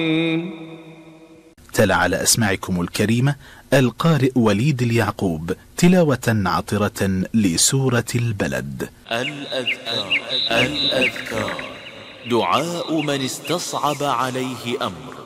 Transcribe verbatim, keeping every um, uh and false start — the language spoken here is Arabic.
تلا على أسماعكم الكريمة القارئ وليد اليعقوب تلاوة عطرة لسورة البلد. الأذكار الأذكار دعاء من استصعب عليه أمر.